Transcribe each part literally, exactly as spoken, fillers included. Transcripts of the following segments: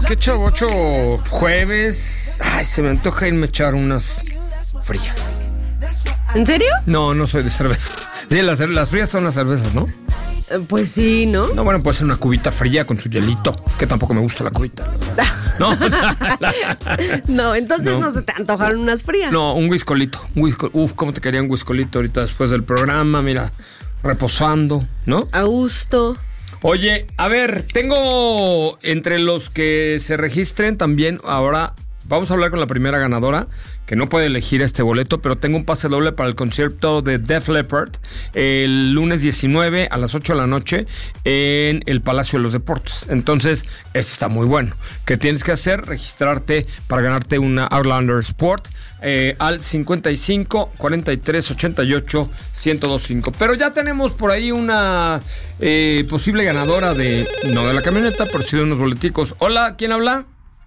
qué chavocho jueves. Ay, se me antoja irme a echar unas frías. ¿En serio? No, no soy de cerveza. Sí, las, las frías son las cervezas, ¿no? Eh, pues sí, ¿no? No, bueno, puede ser una cubita fría con su hielito, que tampoco me gusta la cubita. No, no, entonces no. No. no se te antojaron unas frías. No, un whiskolito. Un whisky, uf, cómo te quería un whiskolito ahorita después del programa, mira, reposando, ¿no? A gusto. Oye, a ver, tengo entre los que se registren también ahora. Vamos a hablar con la primera ganadora, que no puede elegir este boleto, pero tengo un pase doble para el concierto de Def Leppard el lunes diecinueve a las ocho de la noche en el Palacio de los Deportes. Entonces, este está muy bueno. ¿Qué tienes que hacer? Registrarte para ganarte una Outlander Sport eh, al cincuenta y cinco, cuarenta y tres, ochenta y ocho, ciento veinticinco. Pero ya tenemos por ahí una eh, posible ganadora de, no de la camioneta, pero sí de unos boleticos. Hola, ¿quién habla?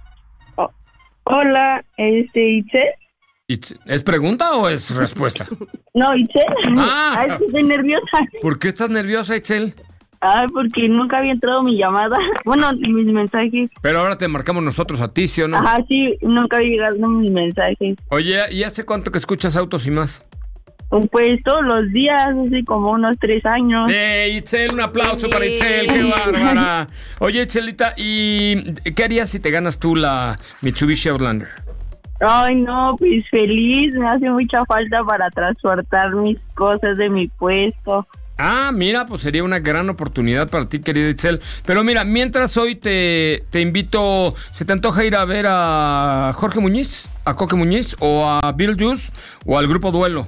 Hola, este, Itzel. ¿Es pregunta o es respuesta? No, Itzel. Ah. Ay, es que estoy nerviosa. ¿Por qué estás nerviosa, Itzel? Ay, porque nunca había entrado mi llamada. Bueno, mis mensajes. Pero ahora te marcamos nosotros a ti, ¿sí o no? Ajá, sí, nunca había llegado mis mensajes. Oye, ¿y hace cuánto que escuchas Autos y Más? Pues todos los días, así como unos tres años. ¡Eh, Itzel! Un aplauso para Itzel, ¡qué bárbara! Oye, Itzelita, ¿y qué harías si te ganas tú la Mitsubishi Outlander? Ay, no, pues feliz. Me hace mucha falta para transportar mis cosas de mi puesto. Ah, mira, pues sería una gran oportunidad para ti, querida Itzel. Pero mira, mientras hoy te, te invito, ¿se te antoja ir a ver a Jorge Muñiz, a Coque Muñiz, o a Beetlejuice, o al Grupo Duelo?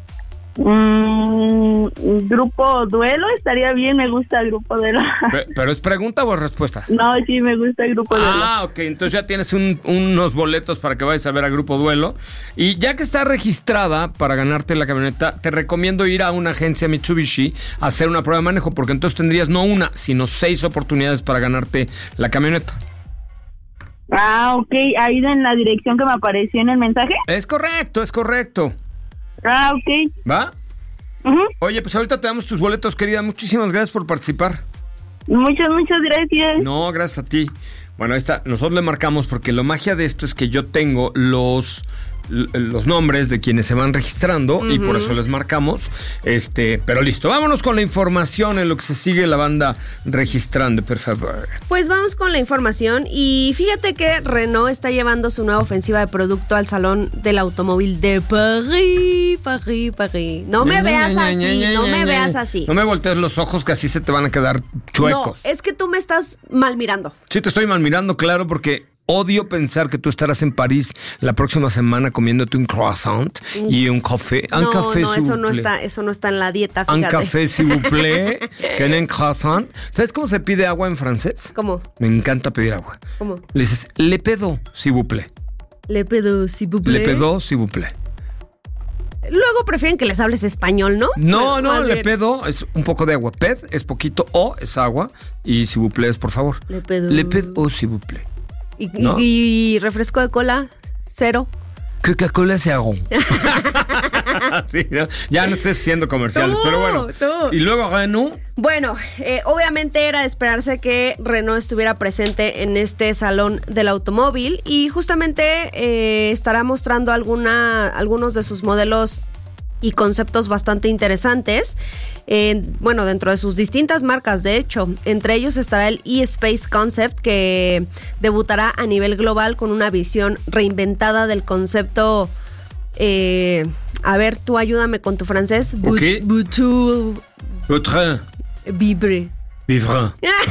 Mm, grupo Duelo estaría bien, me gusta el Grupo Duelo. Pe- ¿Pero es pregunta o es respuesta? No, sí, me gusta el Grupo Duelo. Ah, ok, entonces ya tienes un- unos boletos para que vayas a ver a Grupo Duelo. Y ya que estás registrada para ganarte la camioneta, te recomiendo ir a una agencia Mitsubishi a hacer una prueba de manejo, porque entonces tendrías no una, sino seis oportunidades para ganarte la camioneta. Ah, ok, ahí en la dirección que me apareció en el mensaje. Es correcto, es correcto. Ah, ok. ¿Va? Uh-huh. Oye, pues ahorita te damos tus boletos, querida. Muchísimas gracias por participar. Muchas, muchas gracias. No, gracias a ti. Bueno, ahí está. Nosotros le marcamos porque la magia de esto es que yo tengo los... los nombres de quienes se van registrando, uh-huh, y por eso les marcamos. Este, pero listo, vámonos con la información en lo que se sigue la banda registrando, por favor. Pues vamos con la información y fíjate que Renault está llevando su nueva ofensiva de producto al Salón del Automóvil de París, París, París. No me veas así, no me veas así. No me voltees los ojos que así se te van a quedar chuecos. No, es que tú me estás mal mirando. Sí, te estoy mal mirando, claro, porque odio pensar que tú estarás en París la próxima semana comiéndote un croissant y un café. Un no, café, no, eso no plaît. está, eso no está en la dieta, fíjate. Un café, s'il vous plaît, que en un croissant. ¿Sabes cómo se pide agua en francés? ¿Cómo? Me encanta pedir agua. ¿Cómo? Le dices, le pedo, s'il vous plaît. Le pedo, s'il vous plaît. Le pedo, s'il vous plaît. Luego prefieren que les hables español, ¿no? No, Bueno, no, más le bien. pedo es un poco de agua. Ped es poquito, o es agua, y s'il vous plaît es por favor. Le pedo. Le pedo, s'il vous plaît. Y, ¿No? y, y refresco de cola, cero. Coca-Cola se hago. Sí, ¿no? Ya no estoy haciendo comerciales, Tú, pero bueno. tú. Y luego Renault. Bueno, eh, obviamente era de esperarse que Renault estuviera presente en este salón del automóvil y justamente eh, estará mostrando alguna, algunos de sus modelos y conceptos bastante interesantes, eh, bueno, dentro de sus distintas marcas, de hecho. Entre ellos estará el eSpace Concept, que debutará a nivel global con una visión reinventada del concepto. Eh, a ver, tú ayúdame con tu francés. Ok. Boutou Votre Vibre. vivre.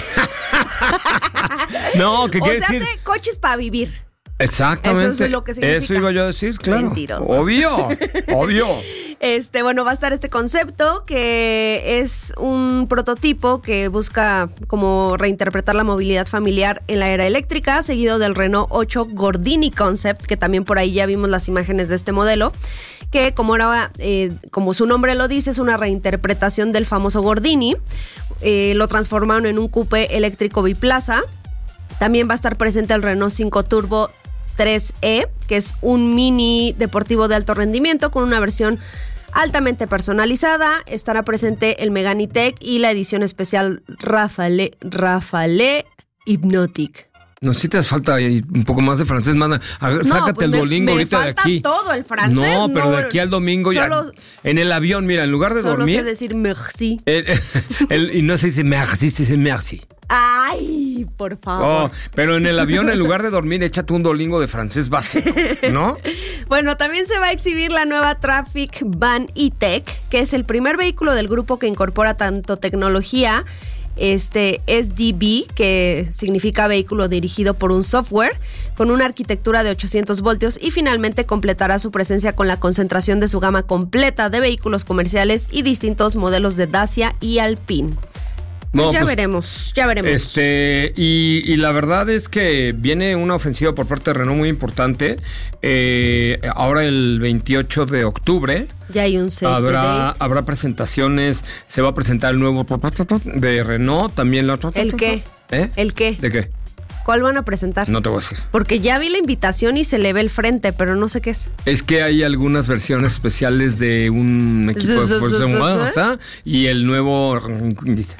No, ¿qué O quiere sea, decir? hace coches para vivir. Exactamente. Eso es lo que significa. Eso iba yo a decir, claro. Mentiroso. Obvio, obvio. Este, bueno, va a estar este concepto que es un prototipo que busca como reinterpretar la movilidad familiar en la era eléctrica, seguido del Renault ocho Gordini Concept, que también por ahí ya vimos las imágenes de este modelo, que como era, eh, como su nombre lo dice, es una reinterpretación del famoso Gordini. Eh, lo transformaron en un coupé eléctrico biplaza. También va a estar presente el Renault cinco Turbo tres E, que es un mini deportivo de alto rendimiento con una versión altamente personalizada. Estará presente el Megane E-Tech y la edición especial Rafale, Rafale Hypnotic. No, si te hace falta ahí un poco más de francés, manda. A ver, No, sácate pues el me- Duolingo me ahorita de falta aquí. todo el francés. No, pero no, de aquí al domingo ya. solo- En el avión, mira, en lugar de Solo dormir. sé decir merci. el- el- y no se dice merci, se dice merci. Ay, por favor. Oh, pero en el avión, en lugar de dormir, échate un Duolingo de francés básico, ¿no? Bueno, también se va a exhibir la nueva Traffic Van E-Tech, que es el primer vehículo del grupo que incorpora tanto tecnología, este S D V, que significa vehículo dirigido por un software, con una arquitectura de ochocientos voltios, y finalmente completará su presencia con la concentración de su gama completa de vehículos comerciales y distintos modelos de Dacia y Alpine. Pues No, ya pues, veremos, ya veremos. Este, y, y la verdad es que viene una ofensiva por parte de Renault muy importante. Eh, ahora el veintiocho de octubre Ya hay un set habrá, habrá presentaciones. Se va a presentar el nuevo de Renault. También la ¿El qué? ¿Eh? ¿El qué? ¿De qué? ¿Cuál van a presentar? No te voy a decir. Porque ya vi la invitación y se le ve el frente, pero no sé qué es. Es que hay algunas versiones especiales de un equipo de fuerza humana y el nuevo dice.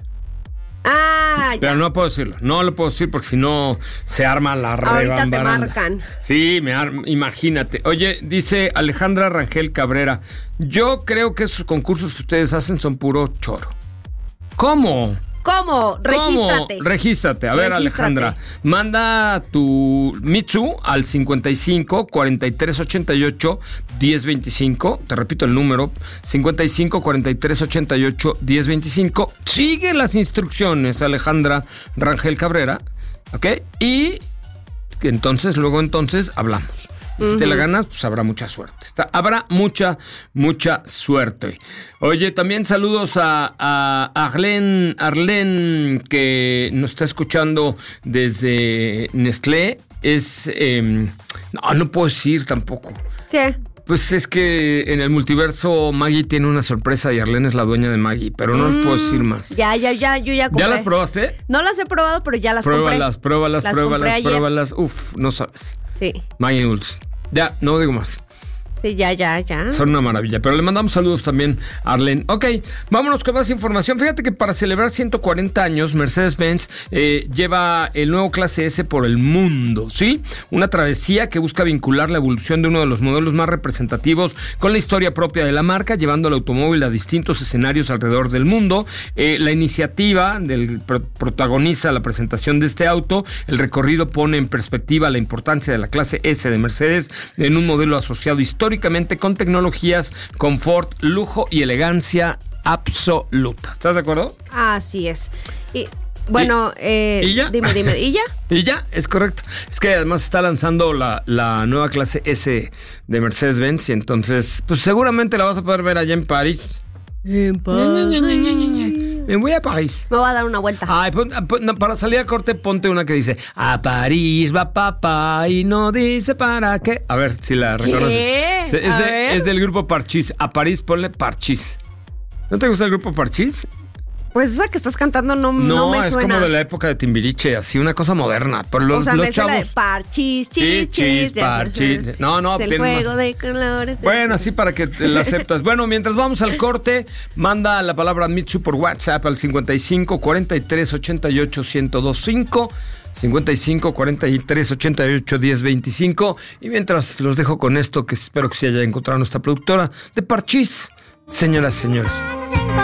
Ah, ya. Pero no puedo decirlo, no lo puedo decir porque si no se arma la Ahorita te rebambaranda. marcan. Sí, me ar- imagínate. Oye, dice Alejandra Rangel Cabrera, yo creo que esos concursos que ustedes hacen son puro choro. ¿Cómo? ¿Cómo? Regístrate. ¿Cómo? Regístrate. A ver, Regístrate. Alejandra, manda tu Mitsu al cincuenta y cinco, cuarenta y tres, ochenta y ocho, diez veinticinco. Te repito el número, cincuenta y cinco, cuarenta y tres, ochenta y ocho, diez veinticinco. Sigue las instrucciones, Alejandra Rangel Cabrera, ¿ok? Y entonces, luego entonces, hablamos. Y si te la ganas, pues habrá mucha suerte. Está- habrá mucha, mucha suerte. Oye, también saludos a, a Arlene, Arlene, que nos está escuchando desde Nestlé. Es... eh, no, no puedo decir tampoco. ¿Qué? Pues es que en el multiverso Maggie tiene una sorpresa y Arlene es la dueña de Maggie, pero no les puedo decir más. Ya, ya, ya, yo ya compré. ¿Ya las probaste? No las he probado, pero ya las Pruébalas, compré. pruébalas, Las pruébalas, compré ayer. pruébalas. Uf, no sabes. Sí, Maggie Noodles. Ya, no digo más. sí, ya, ya, ya. Son una maravilla, pero le mandamos saludos también a Arlene. Ok, vámonos con más información. Fíjate que para celebrar ciento cuarenta años, Mercedes-Benz eh, lleva el nuevo Clase S por el mundo, ¿sí? Una travesía que busca vincular la evolución de uno de los modelos más representativos con la historia propia de la marca, llevando el automóvil a distintos escenarios alrededor del mundo. Eh, la iniciativa del pro- protagoniza la presentación de este auto. El recorrido pone en perspectiva la importancia de la Clase S de Mercedes en un modelo asociado históricamente con tecnologías, confort, lujo y elegancia absoluta. ¿Estás de acuerdo? Así es. Y bueno, eh, ¿y ya? dime, dime, ¿y ya? Y ya, es correcto. Es que además está lanzando la, la nueva Clase S de Mercedes-Benz y entonces, pues seguramente la vas a poder ver allá en París. En Me voy a París. Me voy a dar una vuelta. Ay, pon- pon- no, para salir a corte, ponte una que dice: a París va papá y no dice para qué. A ver si la reconoces. Es, es A de- ver. es del grupo Parchís. A París ponle Parchís. ¿No te gusta el grupo Parchís? Pues esa que estás cantando no, no, No, me es suena. como de la época de Timbiriche, así una cosa moderna. Pero los, o sea, los me sé la de chavos. parchis, Chis, chis, chis, chis. ya parchis. sabes. No, no, Es el tiene juego más. de colores. Bueno, así para que te la aceptas. Bueno, mientras vamos al corte, manda la palabra Mitsu por WhatsApp al cincuenta y cinco, cuarenta y tres, ochenta y ocho, ciento veinticinco. cincuenta y cinco, cuarenta y tres, ochenta y ocho, diez veinticinco. Y mientras los dejo con esto, que espero que se haya encontrado nuestra productora de Parchís. Señoras y señores.